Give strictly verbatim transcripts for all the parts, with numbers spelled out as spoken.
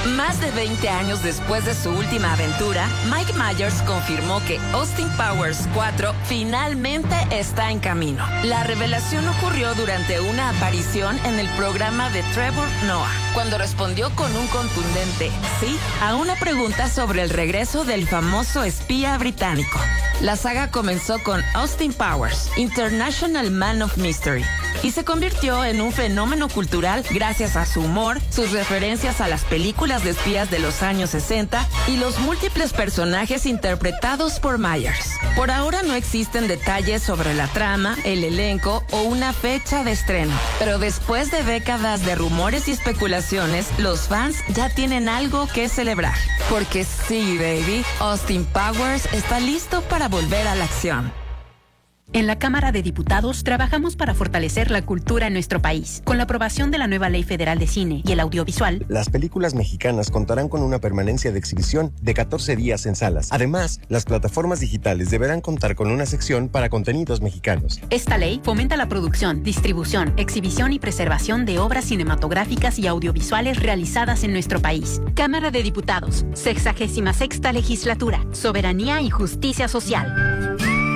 Más de veinte años después de su última aventura, Mike Myers confirmó que Austin Powers cuatro finalmente está en camino. La revelación ocurrió durante una aparición en el programa de Trevor Noah, cuando respondió con un contundente sí a una pregunta sobre el regreso del famoso espía británico. La saga comenzó con Austin Powers, International Man of Mystery, y se convirtió en un fenómeno cultural gracias a su humor, sus referencias a las películas de espías de los años sesenta y los múltiples personajes interpretados por Myers. Por ahora no existen detalles sobre la trama, el elenco o una fecha de estreno, pero después de décadas de rumores y especulaciones, los fans ya tienen algo que celebrar. Porque sí, baby, Austin Powers está listo para volver a la acción. En la Cámara de Diputados trabajamos para fortalecer la cultura en nuestro país. Con la aprobación de la nueva Ley Federal de Cine y el Audiovisual, las películas mexicanas contarán con una permanencia de exhibición de catorce días en salas. Además, las plataformas digitales deberán contar con una sección para contenidos mexicanos. Esta ley fomenta la producción, distribución, exhibición y preservación de obras cinematográficas y audiovisuales realizadas en nuestro país. Cámara de Diputados, sexagésima sexta Legislatura, Soberanía y Justicia Social.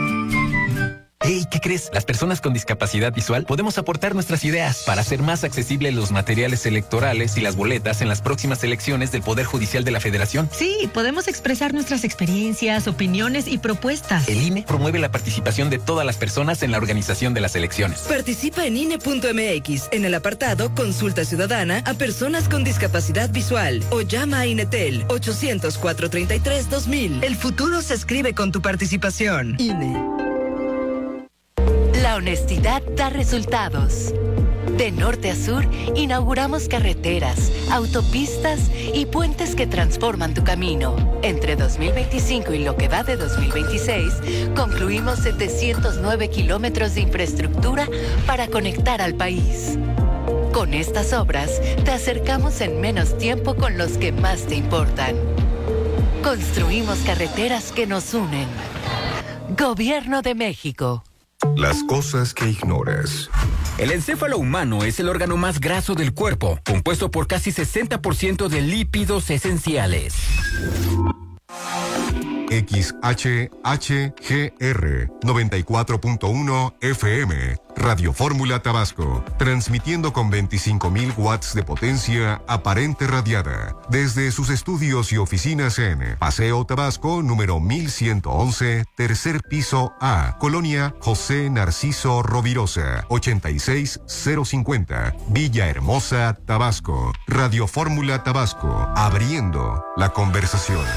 Hey, ¿qué crees? Las personas con discapacidad visual podemos aportar nuestras ideas para hacer más accesibles los materiales electorales y las boletas en las próximas elecciones del Poder Judicial de la Federación. Sí, podemos expresar nuestras experiencias, opiniones y propuestas. El I N E promueve la participación de todas las personas en la organización de las elecciones. Participa en I N E punto M X en el apartado Consulta Ciudadana a personas con discapacidad visual o llama a INETEL ochocientos, cuatrocientos treinta y tres, dos mil. El futuro se escribe con tu participación. I N E. La honestidad da resultados. De norte a sur, inauguramos carreteras, autopistas y puentes que transforman tu camino. Entre dos mil veinticinco y lo que va de dos mil veintiséis, concluimos setecientos nueve kilómetros de infraestructura para conectar al país. Con estas obras, te acercamos en menos tiempo con los que más te importan. Construimos carreteras que nos unen. Gobierno de México. Las cosas que ignoras. El encéfalo humano es el órgano más graso del cuerpo, compuesto por casi sesenta por ciento de lípidos esenciales. X H H G R noventa y cuatro punto uno F M, Radio Fórmula Tabasco, transmitiendo con veinticinco mil watts de potencia aparente radiada, desde sus estudios y oficinas en Paseo Tabasco, número mil ciento once, tercer piso A, Colonia José Narciso Rovirosa, ochenta y seis cero cincuenta, Villahermosa, Tabasco. Radio Fórmula Tabasco, abriendo la conversación.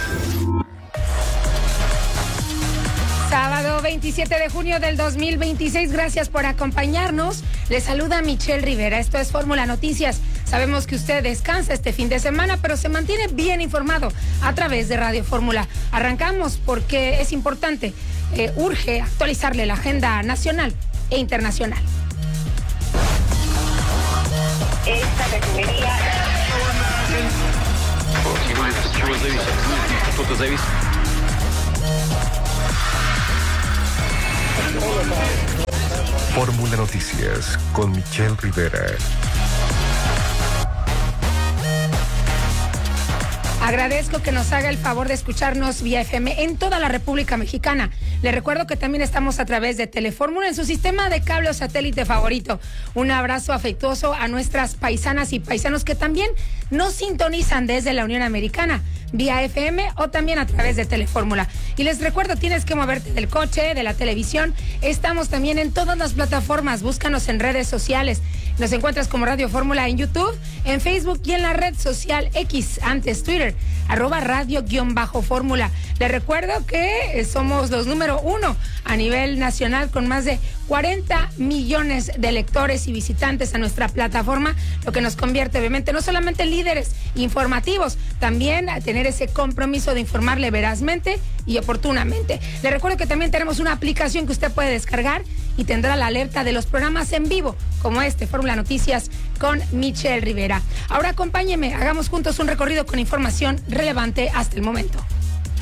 Sábado veintisiete de junio del dos mil veintiséis, gracias por acompañarnos. Les saluda Michelle Rivera, esto es Fórmula Noticias. Sabemos que usted descansa este fin de semana, pero se mantiene bien informado a través de Radio Fórmula. Arrancamos porque es importante, eh, urge actualizarle la agenda nacional e internacional. Esta refinería... Fórmula Noticias con Michelle Rivera. Agradezco que nos haga el favor de escucharnos vía F M en toda la República Mexicana. Le recuerdo que también estamos a través de Telefórmula en su sistema de cable o satélite favorito. Un abrazo afectuoso a nuestras paisanas y paisanos que también nos sintonizan desde la Unión Americana, vía F M o también a través de Telefórmula. Y les recuerdo, tienes que moverte del coche, de la televisión. Estamos también en todas las plataformas. Búscanos en redes sociales. Nos encuentras como Radio Fórmula en YouTube, en Facebook y en la red social X, antes Twitter, arroba radio-fórmula. Les recuerdo que somos los número uno a nivel nacional con más de cuarenta millones de lectores y visitantes a nuestra plataforma, lo que nos convierte obviamente no solamente en líderes informativos, también a tener ese compromiso de informarle verazmente y oportunamente. Les recuerdo que también tenemos una aplicación que usted puede descargar y tendrá la alerta de los programas en vivo, como este, Fórmula Noticias con Michelle Rivera. Ahora acompáñeme, hagamos juntos un recorrido con información relevante hasta el momento.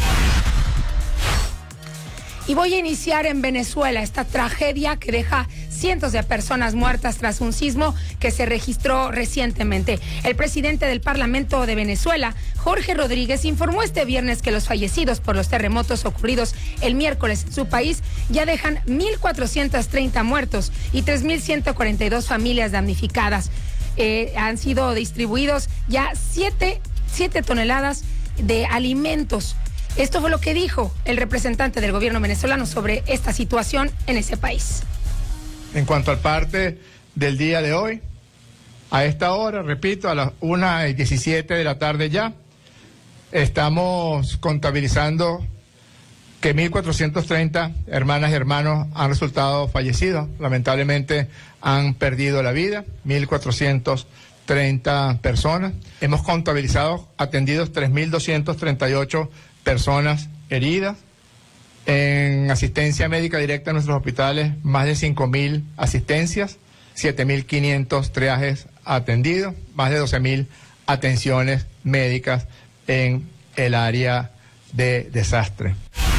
Y voy a iniciar en Venezuela, esta tragedia que deja cientos de personas muertas tras un sismo que se registró recientemente. El presidente del Parlamento de Venezuela, Jorge Rodríguez, informó este viernes que los fallecidos por los terremotos ocurridos el miércoles en su país ya dejan mil cuatrocientos treinta muertos y tres mil ciento cuarenta y dos familias damnificadas. Eh, han sido distribuidos ya siete, siete toneladas de alimentos. Esto fue lo que dijo el representante del gobierno venezolano sobre esta situación en ese país. En cuanto al parte del día de hoy, a esta hora, repito, a las una y diecisiete de la tarde ya, estamos contabilizando que mil cuatrocientos treinta hermanas y hermanos han resultado fallecidos. Lamentablemente han perdido la vida, mil cuatrocientos treinta personas. Hemos contabilizado atendidos tres mil doscientos treinta y ocho personas heridas. En asistencia médica directa en nuestros hospitales, más de cinco mil asistencias, siete mil quinientos triajes atendidos, más de doce mil atenciones médicas en el área de desastre.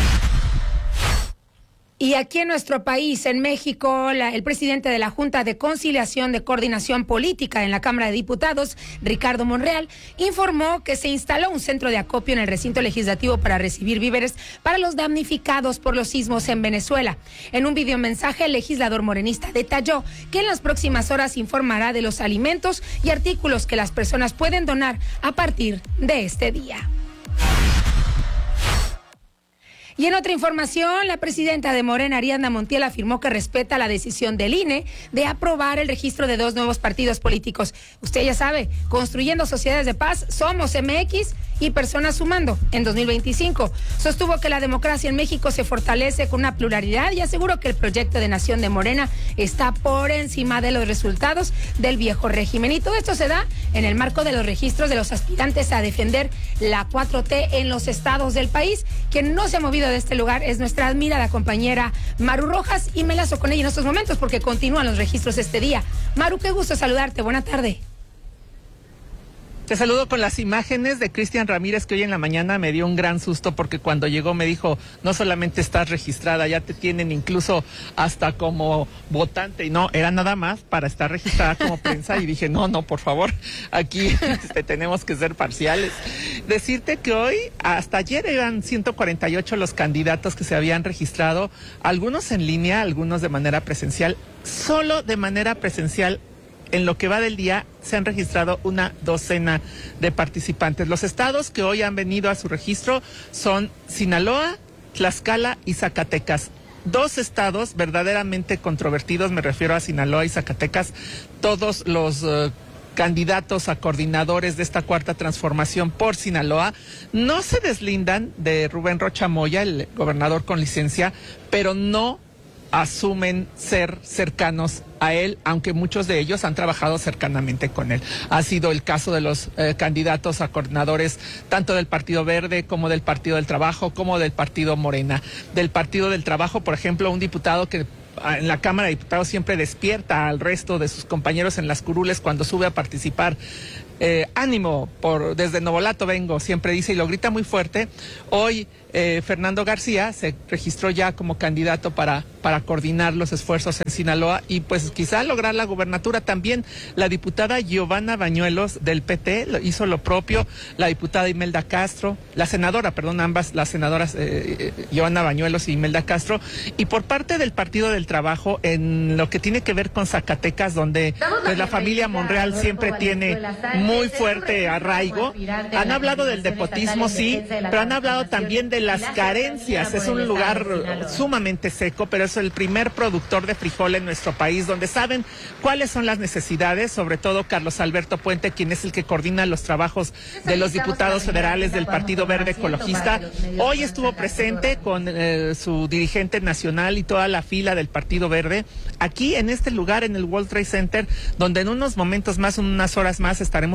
Y aquí en nuestro país, en México, la, el presidente de la Junta de Conciliación de Coordinación Política en la Cámara de Diputados, Ricardo Monreal, informó que se instaló un centro de acopio en el recinto legislativo para recibir víveres para los damnificados por los sismos en Venezuela. En un videomensaje, el legislador morenista detalló que en las próximas horas informará de los alimentos y artículos que las personas pueden donar a partir de este día. Y en otra información, la presidenta de Morena, Ariadna Montiel, afirmó que respeta la decisión del I N E de aprobar el registro de dos nuevos partidos políticos. Usted ya sabe, Construyendo Sociedades de Paz, Somos M X y Personas Sumando en dos mil veinticinco. Sostuvo que la democracia en México se fortalece con una pluralidad y aseguró que el proyecto de nación de Morena está por encima de los resultados del viejo régimen. Y todo esto se da en el marco de los registros de los aspirantes a defender la cuatro T en los estados del país. Quien no se ha movido de este lugar es nuestra admirada compañera Maru Rojas, y me lazo con ella en estos momentos porque continúan los registros este día. Maru, qué gusto saludarte. Buena tarde. Te saludo con las imágenes de Cristian Ramírez, que hoy en la mañana me dio un gran susto porque cuando llegó me dijo, no solamente estás registrada, ya te tienen incluso hasta como votante, y no, era nada más para estar registrada como prensa, y dije, no, no, por favor, aquí este, tenemos que ser parciales. Decirte que hoy, hasta ayer eran ciento cuarenta y ocho los candidatos que se habían registrado, algunos en línea, algunos de manera presencial, solo de manera presencial. En lo que va del día se han registrado una docena de participantes. Los estados que hoy han venido a su registro son Sinaloa, Tlaxcala y Zacatecas. Dos estados verdaderamente controvertidos, me refiero a Sinaloa y Zacatecas. Todos los uh, candidatos a coordinadores de esta cuarta transformación por Sinaloa no se deslindan de Rubén Rocha Moya, el gobernador con licencia, pero no asumen ser cercanos a él, aunque muchos de ellos han trabajado cercanamente con él. Ha sido el caso de los eh, candidatos a coordinadores tanto del Partido Verde como del Partido del Trabajo como del Partido Morena. Del Partido del Trabajo, por ejemplo, un diputado que en la Cámara de Diputados siempre despierta al resto de sus compañeros en las curules cuando sube a participar. Eh, ánimo, por desde Novolato vengo, siempre dice, y lo grita muy fuerte. Hoy eh, Fernando García se registró ya como candidato para, para coordinar los esfuerzos en Sinaloa y pues quizá lograr la gubernatura. También la diputada Giovanna Bañuelos del P T lo, hizo lo propio, la diputada Imelda Castro, la senadora, perdón, ambas las senadoras eh, Giovanna Bañuelos y Imelda Castro. Y por parte del Partido del Trabajo, en lo que tiene que ver con Zacatecas, donde pues, la familia Monreal siempre tiene muy fuerte arraigo. Han hablado del nepotismo, sí, pero han hablado también de las carencias. Es un lugar sumamente seco, pero es el primer productor de frijol en nuestro país, donde saben cuáles son las necesidades, sobre todo Carlos Alberto Puente, quien es el que coordina los trabajos de los diputados federales del Partido Verde Ecologista. Hoy estuvo presente con eh, su dirigente nacional y toda la fila del Partido Verde, aquí en este lugar, en el World Trade Center, donde en unos momentos más, en unas horas más, estaremos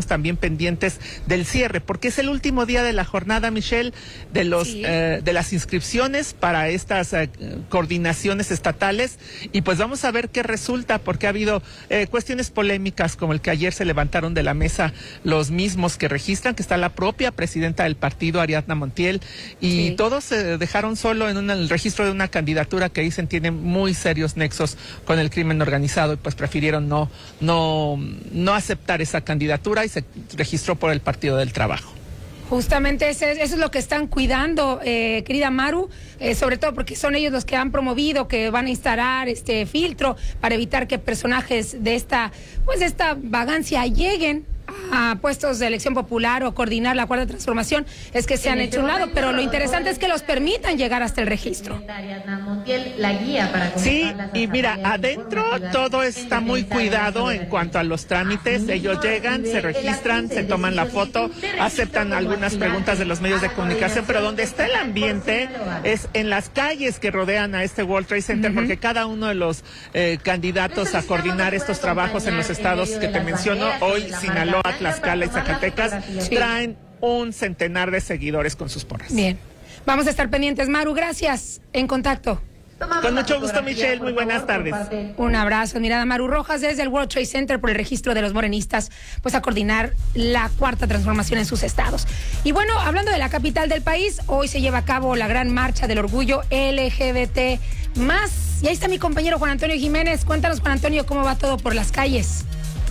estaremos también pendientes del cierre, porque es el último día de la jornada, Michelle, de los sí. eh, de las inscripciones para estas eh, coordinaciones estatales, y pues vamos a ver qué resulta, porque ha habido eh, cuestiones polémicas como el que ayer se levantaron de la mesa los mismos que registran, que está la propia presidenta del partido, Ariadna Montiel, y sí. todos se dejaron solo en una, el registro de una candidatura que dicen tiene muy serios nexos con el crimen organizado, y pues prefirieron no, no, no aceptar esa candidatura y se registró por el Partido del Trabajo. Justamente ese, eso es lo que están cuidando, eh, querida Maru, eh, sobre todo porque son ellos los que han promovido que van a instalar este filtro para evitar que personajes de esta, pues de esta vagancia lleguen a puestos de elección popular o coordinar la cuarta transformación, es que se han hecho un lado, pero lo interesante es que los permitan llegar hasta el registro. La guía para sí, y mira, adentro todo está muy cuidado en cuanto a los trámites. Ellos llegan, se registran, se toman la foto, aceptan algunas preguntas de los medios de comunicación, pero donde está el ambiente es en las calles que rodean a este World Trade Center, uh-huh. porque cada uno de los eh, candidatos a coordinar estos trabajos en los estados que te menciono, hoy Sinaloa, Tlaxcala y Zacatecas, traen un centenar de seguidores con sus porras. Bien, vamos a estar pendientes, Maru, gracias, en contacto. Con mucho gusto, Michelle, muy buenas tardes. Un abrazo, mirada Maru Rojas desde el World Trade Center por el registro de los morenistas, pues a coordinar la cuarta transformación en sus estados. Y bueno, hablando de la capital del país, hoy se lleva a cabo la gran marcha del orgullo L G B T más, y ahí está mi compañero Juan Antonio Jiménez. Cuéntanos, Juan Antonio, cómo va todo por las calles.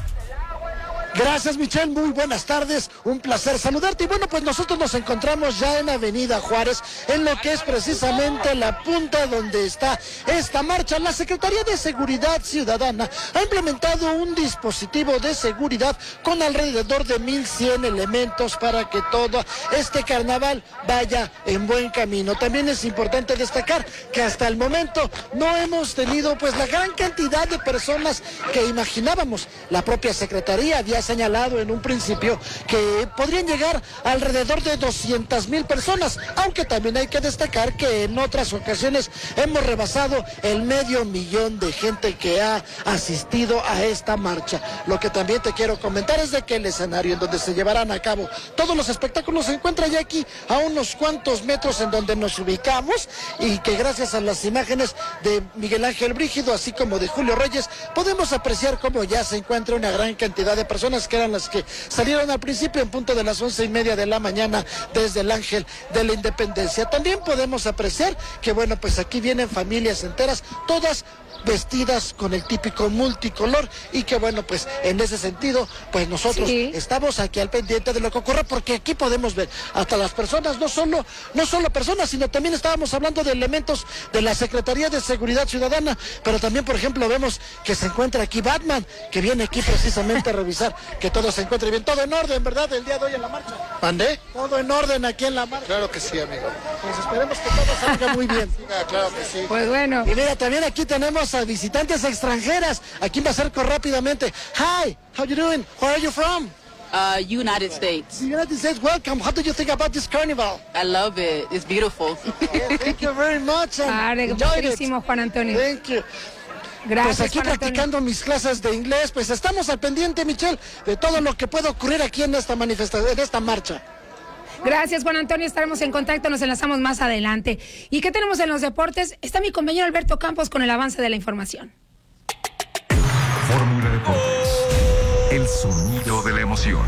Gracias, Michelle, muy buenas tardes, un placer saludarte. Y bueno, pues nosotros nos encontramos ya en Avenida Juárez, en lo que es precisamente la punta donde está esta marcha. La Secretaría de Seguridad Ciudadana ha implementado un dispositivo de seguridad con alrededor de mil cien elementos para que todo este carnaval vaya en buen camino. También es importante destacar que hasta el momento no hemos tenido pues la gran cantidad de personas que imaginábamos. La propia Secretaría había señalado en un principio que podrían llegar alrededor de doscientas mil personas, aunque también hay que destacar que en otras ocasiones hemos rebasado el medio millón de gente que ha asistido a esta marcha. Lo que también te quiero comentar es de que el escenario en donde se llevarán a cabo todos los espectáculos se encuentra ya aquí a unos cuantos metros en donde nos ubicamos, y que gracias a las imágenes de Miguel Ángel Brígido así como de Julio Reyes podemos apreciar cómo ya se encuentra una gran cantidad de personas que eran las que salieron al principio en punto de las once y media de la mañana desde el Ángel de la Independencia. También podemos apreciar que bueno, pues aquí vienen familias enteras, todas vestidas con el típico multicolor, y que bueno, pues en ese sentido, pues nosotros sí. estamos aquí al pendiente de lo que ocurre, porque aquí podemos ver hasta las personas, no solo, no solo personas, sino también estábamos hablando de elementos de la Secretaría de Seguridad Ciudadana, pero también, por ejemplo, vemos que se encuentra aquí Batman, que viene aquí precisamente a revisar que todo se encuentre bien, todo en orden, ¿verdad? El día de hoy en la marcha. ¿Mandé? Todo en orden aquí en la marcha. Claro que sí, amigo. Pues esperemos que todo salga muy bien. Sí, claro que sí. Pues bueno. Y mira, también aquí tenemos a visitantes extranjeras. Aquí me acerco rápidamente. Hi, how you doing? Where are you from? Uh, United States. The United States, welcome. How do you think about this carnival? I love it. It's beautiful. Yeah, thank you very much. Padrísimo, Juan Antonio. Thank you. Gracias, pues aquí Juan practicando Antonio. mis clases de inglés, pues estamos al pendiente, Michelle, de todo lo que pueda ocurrir aquí en esta manifestación, en esta marcha. Gracias, Juan Antonio, estaremos en contacto, nos enlazamos más adelante. ¿Y qué tenemos en los deportes? Está mi compañero Alberto Campos con el avance de la información. Fórmula Deportes, el sonido de la emoción.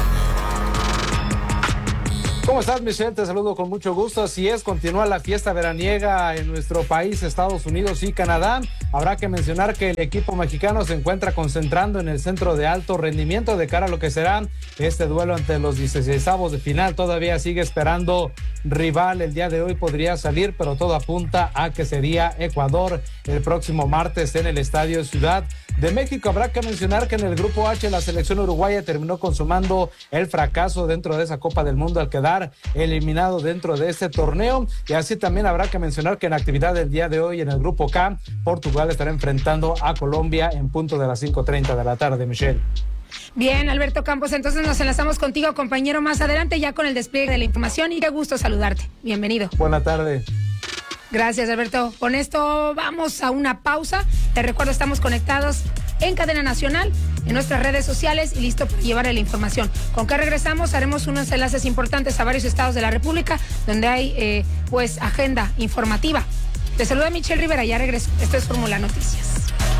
¿Cómo estás, Michelle? Te saludo con mucho gusto. Así es, continúa la fiesta veraniega en nuestro país, Estados Unidos y Canadá. Habrá que mencionar que el equipo mexicano se encuentra concentrando en el centro de alto rendimiento de cara a lo que será este duelo ante los dieciseisavos de final. Todavía sigue esperando rival. El día de hoy podría salir, pero todo apunta a que sería Ecuador el próximo martes en el Estadio Ciudad de México. Habrá que mencionar que en el grupo H la selección uruguaya terminó consumando el fracaso dentro de esa Copa del Mundo al quedar eliminado dentro de este torneo, y así también habrá que mencionar que en la actividad del día de hoy en el grupo K, Portugal estará enfrentando a Colombia en punto de las cinco treinta de la tarde, Michelle. Bien, Alberto Campos, entonces nos enlazamos contigo, compañero, más adelante ya con el despliegue de la información, y qué gusto saludarte. Bienvenido. Buena tarde. Gracias, Alberto. Con esto vamos a una pausa. Te recuerdo, estamos conectados en cadena nacional, en nuestras redes sociales y listo para llevarle la información. Con que regresamos, haremos unos enlaces importantes a varios estados de la República donde hay eh, pues agenda informativa. Te saluda Michelle Rivera, ya regreso. Esto es Fórmula Noticias.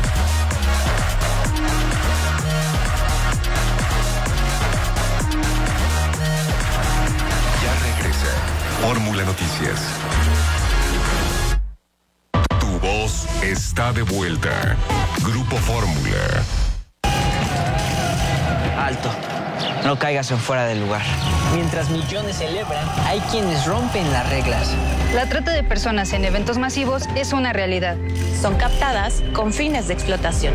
Ya regresa Fórmula Noticias. Tu voz está de vuelta. Grupo Fórmula. Alto. No caigas en fuera del lugar. Mientras millones celebran, hay quienes rompen las reglas. La trata de personas en eventos masivos es una realidad. Son captadas con fines de explotación.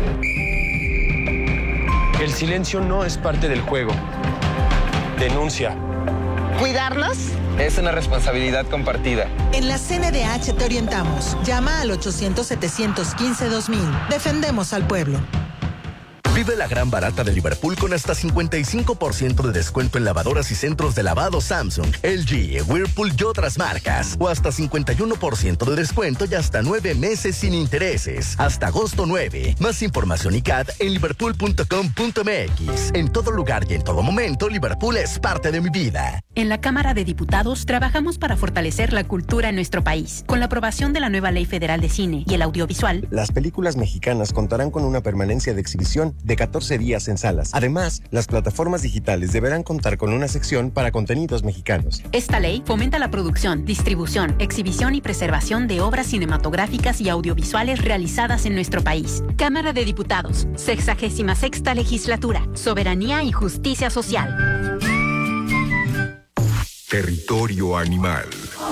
El silencio no es parte del juego. Denuncia. ¿Cuidarnos? Es una responsabilidad compartida. En la C N D H te orientamos. Llama al ochocientos, setecientos quince, dos mil. Defendemos al pueblo. Vive la gran barata de Liverpool con hasta cincuenta y cinco por ciento de descuento en lavadoras y centros de lavado Samsung, L G, Whirlpool y otras marcas. O hasta cincuenta y uno por ciento de descuento y hasta nueve meses sin intereses. Hasta agosto nueve. Más información y C A D en liverpool punto com punto m x. En todo lugar y en todo momento, Liverpool es parte de mi vida. En la Cámara de Diputados trabajamos para fortalecer la cultura en nuestro país. Con la aprobación de la nueva Ley Federal de Cine y el Audiovisual, las películas mexicanas contarán con una permanencia de exhibición de catorce días en salas. Además, las plataformas digitales deberán contar con una sección para contenidos mexicanos. Esta ley fomenta la producción, distribución, exhibición y preservación de obras cinematográficas y audiovisuales realizadas en nuestro país. Cámara de Diputados, sexagésima sexta legislatura, soberanía y justicia social. Territorio animal.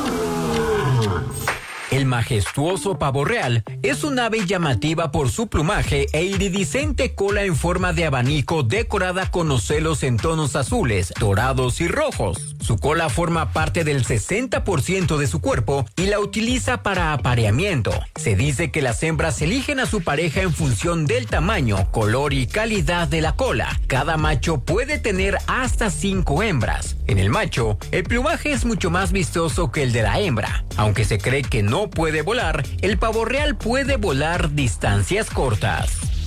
El majestuoso pavo real es un ave llamativa por su plumaje e iridiscente cola en forma de abanico decorada con ocelos en tonos azules, dorados y rojos. Su cola forma parte del sesenta por ciento de su cuerpo y la utiliza para apareamiento. Se dice que las hembras eligen a su pareja en función del tamaño, color y calidad de la cola. Cada macho puede tener hasta cinco hembras. En el macho, el plumaje es mucho más vistoso que el de la hembra. Aunque se cree que no puede volar, el pavo real puede volar distancias cortas.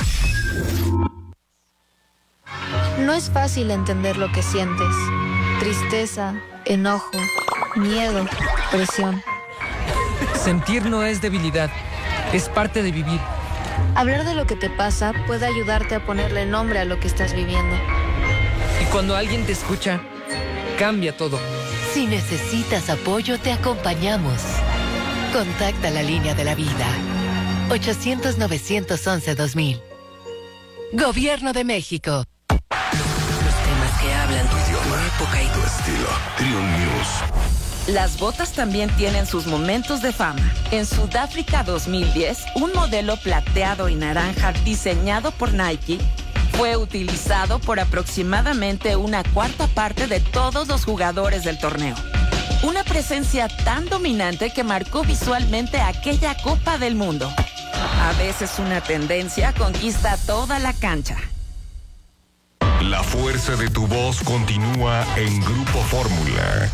No es fácil entender lo que sientes. Tristeza, enojo, miedo, presión. Sentir no es debilidad, es parte de vivir. Hablar de lo que te pasa puede ayudarte a ponerle nombre a lo que estás viviendo. Y cuando alguien te escucha, cambia todo. Si necesitas apoyo, te acompañamos. Contacta la línea de la vida. ochocientos, novecientos once, dos mil. Gobierno de México. Los temas que hablan tu idioma, tu época y tu estilo. Trion News. Las botas también tienen sus momentos de fama. En Sudáfrica dos mil diez, un modelo plateado y naranja diseñado por Nike fue utilizado por aproximadamente una cuarta parte de todos los jugadores del torneo. Una presencia tan dominante que marcó visualmente aquella Copa del Mundo. A veces una tendencia conquista toda la cancha. La fuerza de tu voz continúa en Grupo Fórmula.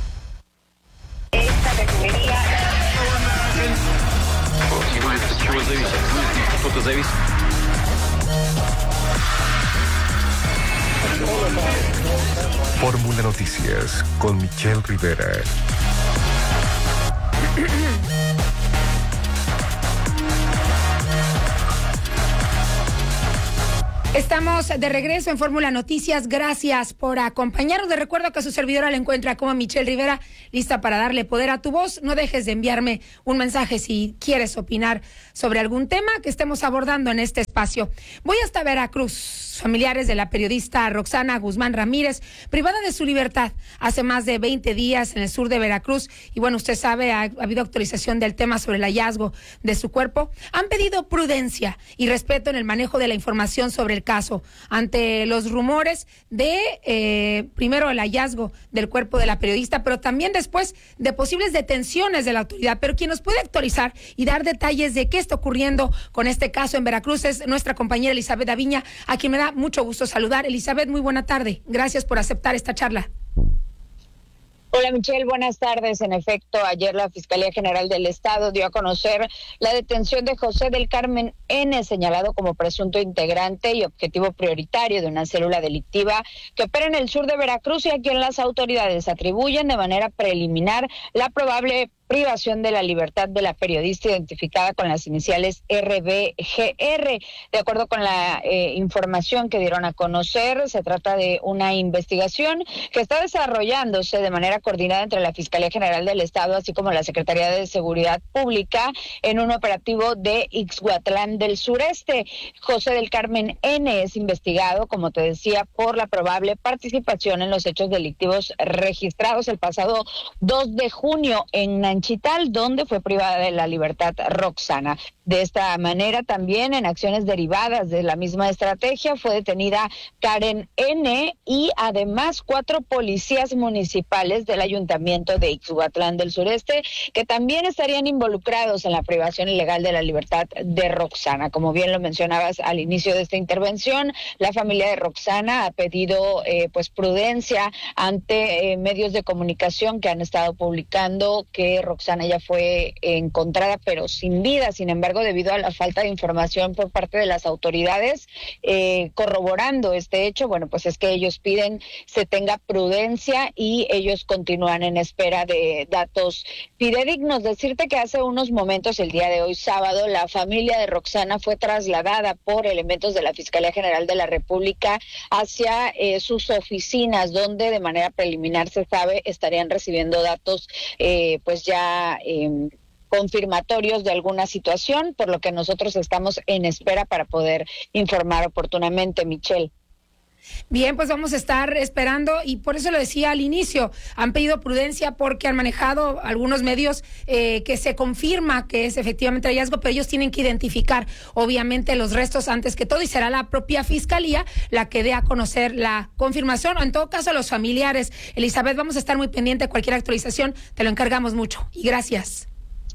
Esta refinería... Fórmula Noticias con Michelle Rivera. Estamos de regreso en Fórmula Noticias. Gracias por acompañarnos. Les recuerdo que su servidora la encuentra como Michelle Rivera, lista para darle poder a tu voz. No dejes de enviarme un mensaje si quieres opinar sobre algún tema que estemos abordando en este espacio. Voy hasta Veracruz. Familiares de la periodista Roxana Guzmán Ramírez, privada de su libertad hace más de veinte días en el sur de Veracruz, y bueno, usted sabe, ha, ha habido actualización del tema sobre el hallazgo de su cuerpo, han pedido prudencia y respeto en el manejo de la información sobre el caso, ante los rumores de, eh, primero, el hallazgo del cuerpo de la periodista, pero también después de posibles detenciones de la autoridad. Pero quien nos puede actualizar y dar detalles de qué está ocurriendo con este caso en Veracruz es nuestra compañera Elizabeth Aviña, a quien me da mucho gusto saludar. Elizabeth, muy buena tarde. Gracias por aceptar esta charla. Hola Michelle, buenas tardes. En efecto, ayer la Fiscalía General del Estado dio a conocer la detención de José del Carmen N., señalado como presunto integrante y objetivo prioritario de una célula delictiva que opera en el sur de Veracruz y a quien las autoridades atribuyen de manera preliminar la probable privación de la libertad de la periodista identificada con las iniciales R B G R. De acuerdo con la eh, información que dieron a conocer, se trata de una investigación que está desarrollándose de manera coordinada entre la Fiscalía General del Estado, así como la Secretaría de Seguridad Pública, en un operativo de Ixhuatlán del Sureste. José del Carmen N. es investigado, como te decía, por la probable participación en los hechos delictivos registrados el pasado dos de junio en Nanchital, donde fue privada de la libertad Roxana. De esta manera, también en acciones derivadas de la misma estrategia, fue detenida Karen N. y además cuatro policías municipales del Ayuntamiento de Ixhuatlán del Sureste, que también estarían involucrados en la privación ilegal de la libertad de Roxana. Como bien lo mencionabas al inicio de esta intervención, la familia de Roxana ha pedido eh, pues prudencia ante eh, medios de comunicación que han estado publicando que Roxana ya fue encontrada pero sin vida. Sin embargo, debido a la falta de información por parte de las autoridades eh, corroborando este hecho, bueno, pues es que ellos piden se tenga prudencia y ellos continúan en espera de datos fidedignos. Decirte que hace unos momentos, el día de hoy sábado, la familia de Roxana fue trasladada por elementos de la Fiscalía General de la República hacia eh, sus oficinas, donde de manera preliminar se sabe estarían recibiendo datos eh, pues ya eh, confirmatorios de alguna situación, por lo que nosotros estamos en espera para poder informar oportunamente, Michelle. Bien, pues vamos a estar esperando y por eso lo decía al inicio, han pedido prudencia porque han manejado algunos medios eh, que se confirma que es efectivamente hallazgo, pero ellos tienen que identificar obviamente los restos antes que todo y será la propia Fiscalía la que dé a conocer la confirmación o en todo caso los familiares. Elizabeth, vamos a estar muy pendiente de cualquier actualización, te lo encargamos mucho y gracias.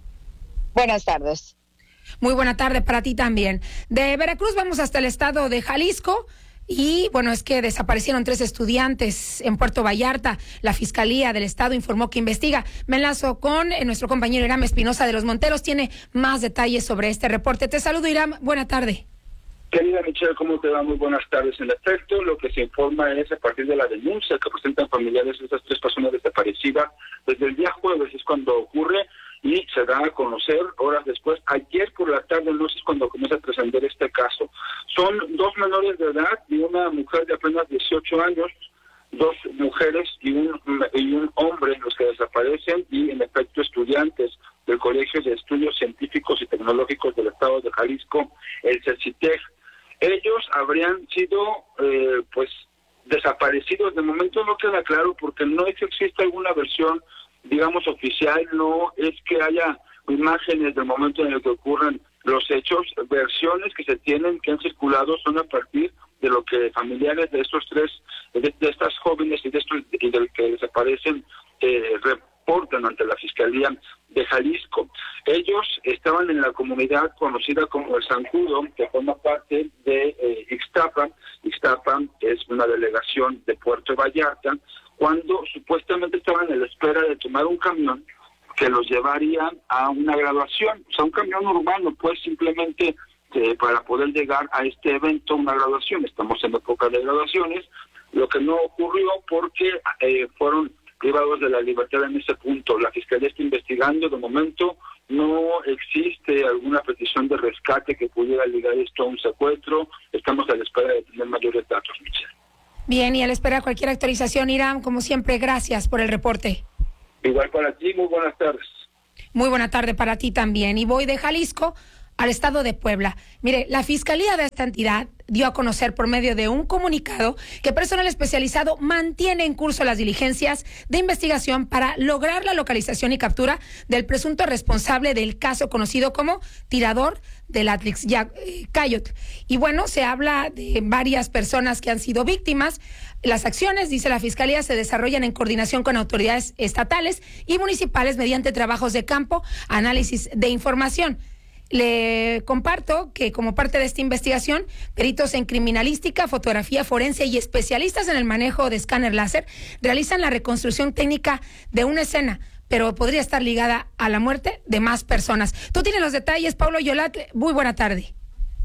Buenas tardes. Muy buena tarde para ti también. De Veracruz vamos hasta el estado de Jalisco. Y bueno, es que desaparecieron tres estudiantes en Puerto Vallarta. La Fiscalía del Estado informó que investiga. Me enlazo con eh, nuestro compañero Iram Espinosa de Los Monteros. Tiene más detalles sobre este reporte. Te saludo, Iram. Buena tarde. Querida Michelle, ¿cómo te va? Muy buenas tardes. En efecto, lo que se informa es a partir de la denuncia que presentan familiares de estas tres personas desaparecidas. Desde el día jueves es cuando ocurre y se da a conocer horas después. Ayer por la tarde, no sé, es cuando comienza a trascender este caso. Son dos menores de edad y una mujer de apenas dieciocho años, dos mujeres y un, y un hombre los que desaparecen y en efecto estudiantes del Colegio de Estudios Científicos y Tecnológicos del Estado de Jalisco, el CECITEG. Ellos habrían sido eh, pues desaparecidos. De momento no queda claro porque no es que exista alguna versión digamos oficial, no es que haya imágenes del momento en el que ocurren los hechos. Versiones que se tienen, que han circulado, son a partir de lo que familiares de estos tres, de, de estas jóvenes y de estos y del que desaparecen eh, reportan ante la Fiscalía de Jalisco. Ellos estaban en la comunidad conocida como el Zancudo, que forma parte de eh, Ixtapa. Ixtapa es una delegación de Puerto Vallarta, cuando supuestamente estaban en la espera de tomar un camión que los llevaría a una graduación, o sea, un camión urbano, pues simplemente eh, para poder llegar a este evento, una graduación. Estamos en época de graduaciones, lo que no ocurrió porque eh, fueron privados de la libertad en ese punto. La Fiscalía está investigando, de momento no existe alguna petición de rescate que pudiera ligar esto a un secuestro. Estamos a la espera de tener mayores datos, Michelle. Bien, y a la espera de cualquier actualización, Iram, como siempre, gracias por el reporte. Igual para ti, muy buenas tardes. Muy buena tarde para ti también. Y voy de Jalisco al estado de Puebla. Mire, la Fiscalía de esta entidad dio a conocer por medio de un comunicado que personal especializado mantiene en curso las diligencias de investigación para lograr la localización y captura del presunto responsable del caso conocido como tirador del Atlix Cayot. Y bueno, se habla de varias personas que han sido víctimas. Las acciones, dice la Fiscalía, se desarrollan en coordinación con autoridades estatales y municipales mediante trabajos de campo, análisis de información. Le comparto que como parte de esta investigación, peritos en criminalística, fotografía forense y especialistas en el manejo de escáner láser realizan la reconstrucción técnica de una escena, pero podría estar ligada a la muerte de más personas. Tú tienes los detalles, Pablo Yolat. Muy buena tarde.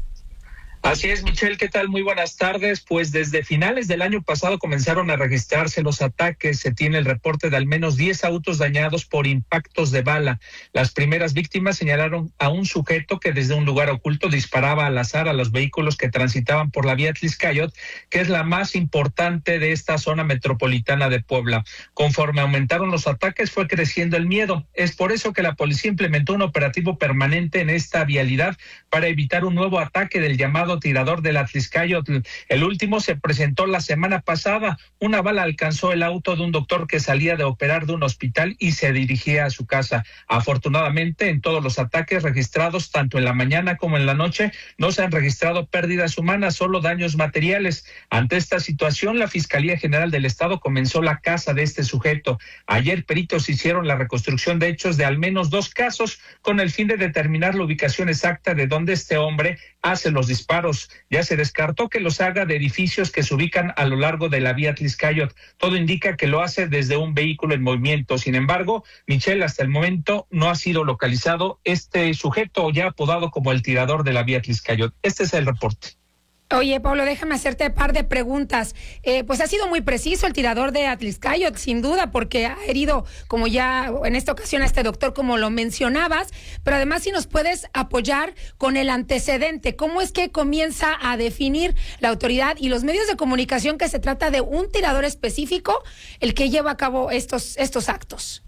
Así es, Michelle, ¿qué tal? Muy buenas tardes. Pues desde finales del año pasado comenzaron a registrarse los ataques. Se tiene el reporte de al menos diez autos dañados por impactos de bala. Las primeras víctimas señalaron a un sujeto que desde un lugar oculto disparaba al azar a los vehículos que transitaban por la vía Tliscayot, que es la más importante de esta zona metropolitana de Puebla. Conforme aumentaron los ataques, fue creciendo el miedo. Es por eso que la policía implementó un operativo permanente en esta vialidad para evitar un nuevo ataque del llamado tirador de la Tliscayotl. El último se presentó la semana pasada. Una bala alcanzó el auto de un doctor que salía de operar de un hospital y se dirigía a su casa. Afortunadamente, en todos los ataques registrados, tanto en la mañana como en la noche, no se han registrado pérdidas humanas, solo daños materiales. Ante esta situación, la Fiscalía General del Estado comenzó la caza de este sujeto. Ayer, peritos hicieron la reconstrucción de hechos de al menos dos casos con el fin de determinar la ubicación exacta de donde este hombre hace los disparos. Ya se descartó que los haga de edificios que se ubican a lo largo de la vía Tliscayot. Todo indica que lo hace desde un vehículo en movimiento. Sin embargo, Michelle, hasta el momento no ha sido localizado este sujeto ya apodado como el tirador de la vía Tliscayot. Este es el reporte. Oye, Pablo, déjame hacerte un par de preguntas. Eh, pues ha sido muy preciso el tirador de Tliscayot, sin duda, porque ha herido, como ya en esta ocasión, a este doctor, como lo mencionabas, pero además si nos puedes apoyar con el antecedente, ¿cómo es que comienza a definir la autoridad y los medios de comunicación que se trata de un tirador específico el que lleva a cabo estos, estos actos?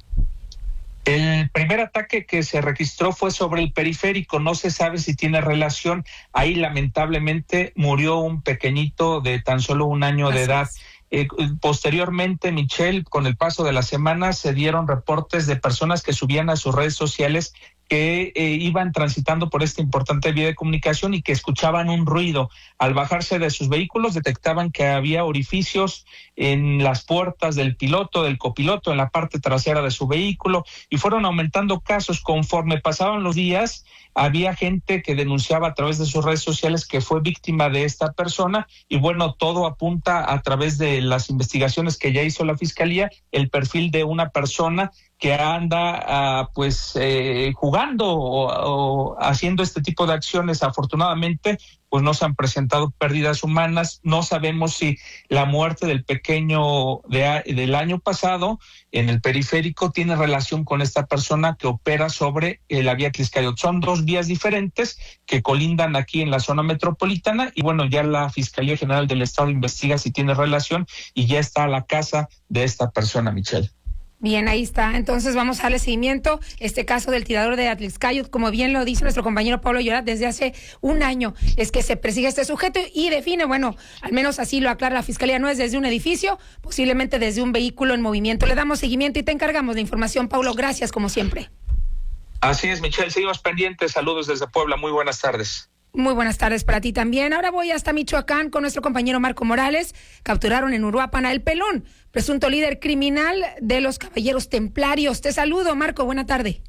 El primer ataque que se registró fue sobre el periférico, no se sabe si tiene relación. Ahí lamentablemente murió un pequeñito de tan solo un año de edad. Eh, posteriormente, Michelle, con el paso de las semanas se dieron reportes de personas que subían a sus redes sociales que eh, iban transitando por esta importante vía de comunicación y que escuchaban un ruido. Al bajarse de sus vehículos detectaban que había orificios en las puertas del piloto, del copiloto, en la parte trasera de su vehículo, y fueron aumentando casos. Conforme pasaban los días, había gente que denunciaba a través de sus redes sociales que fue víctima de esta persona, y bueno, todo apunta a través de las investigaciones que ya hizo la Fiscalía, el perfil de una persona que anda uh, pues eh, jugando o, o haciendo este tipo de acciones. Afortunadamente, pues no se han presentado pérdidas humanas. No sabemos si la muerte del pequeño de, del año pasado en el periférico tiene relación con esta persona que opera sobre eh, la vía Tliscayot. Son dos vías diferentes que colindan aquí en la zona metropolitana, y bueno, ya la Fiscalía General del Estado investiga si tiene relación y ya está a la casa de esta persona, Michelle. Bien, ahí está. Entonces vamos a darle seguimiento. Este caso del tirador de Tliscayot, como bien lo dice nuestro compañero Pablo Yolat, desde hace un año es que se persigue a este sujeto y define, bueno, al menos así lo aclara la Fiscalía, no es desde un edificio, posiblemente desde un vehículo en movimiento. Le damos seguimiento y te encargamos de información, Pablo. Gracias, como siempre. Así es, Michelle. Seguimos pendientes. Saludos desde Puebla. Muy buenas tardes. Muy buenas tardes para ti también. Ahora voy hasta Michoacán con nuestro compañero Marco Morales. Capturaron en Uruapan a El Pelón, presunto líder criminal de los Caballeros Templarios. Te saludo, Marco. Buena tarde.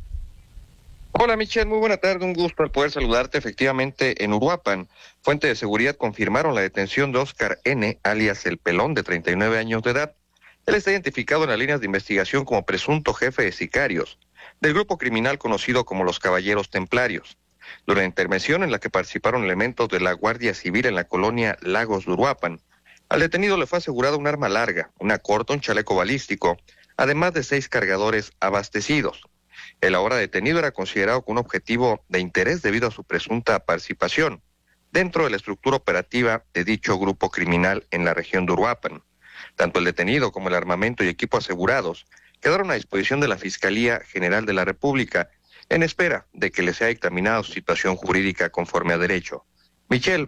Hola, Michelle. Muy buena tarde. Un gusto al poder saludarte. Efectivamente, en Uruapan, fuentes de seguridad confirmaron la detención de Oscar N., alias El Pelón, de treinta y nueve años de edad. Él está identificado en las líneas de investigación como presunto jefe de sicarios del grupo criminal conocido como los Caballeros Templarios. Durante la intervención en la que participaron elementos de la Guardia Civil en la colonia Lagos de Uruapan, al detenido le fue asegurada un arma larga, una corta, un chaleco balístico, además de seis cargadores abastecidos. El ahora detenido era considerado como un objetivo de interés debido a su presunta participación dentro de la estructura operativa de dicho grupo criminal en la región de Uruapan. Tanto el detenido como el armamento y equipo asegurados quedaron a disposición de la Fiscalía General de la República en espera de que les sea dictaminada su situación jurídica conforme a derecho. Michelle,